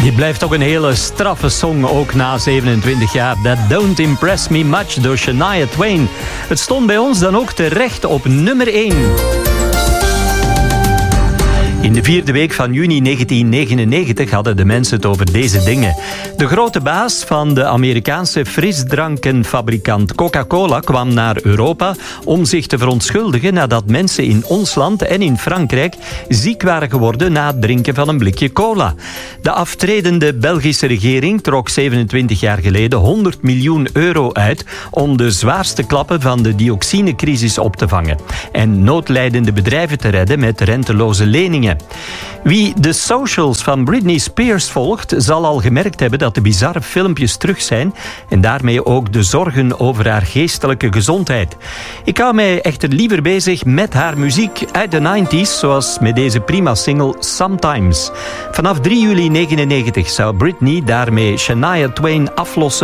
Die blijft toch een hele straffe song, ook na 27 jaar. That Don't Impress Me Much door Shania Twain. Het stond bij ons dan ook terecht op nummer 1. In de 4e week van juni 1999 hadden de mensen het over deze dingen. De grote baas van de Amerikaanse frisdrankenfabrikant Coca-Cola kwam naar Europa om zich te verontschuldigen nadat mensen in ons land en in Frankrijk ziek waren geworden na het drinken van een blikje cola. De aftredende Belgische regering trok 27 jaar geleden 100 miljoen euro uit om de zwaarste klappen van de dioxinecrisis op te vangen en noodlijdende bedrijven te redden met renteloze leningen. Wie de socials van Britney Spears volgt, zal al gemerkt hebben dat de bizarre filmpjes terug zijn en daarmee ook de zorgen over haar geestelijke gezondheid. Ik hou mij echter liever bezig met haar muziek uit de 90s, zoals met deze prima single Sometimes. Vanaf 3 juli 1999 zou Britney daarmee Shania Twain aflossen